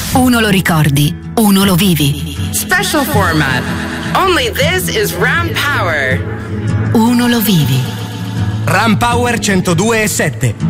Uno lo ricordi, uno lo vivi. Special format. Only this is Ram Power. Uno lo vivi. Ram Power 102.7.